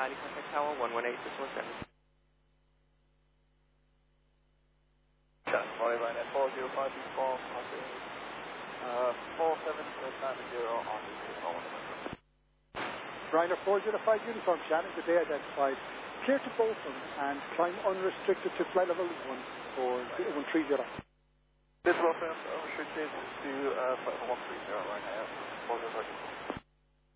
90, contact tower 118-617. Yeah, Ryanair 405 before passing 4790 on the signal. Ryanair 405 uniform, Shannon, today identified. Clear to Bolton and climb unrestricted to flight level 130. This reference unrestricted to flight level 130 Ryanair 405.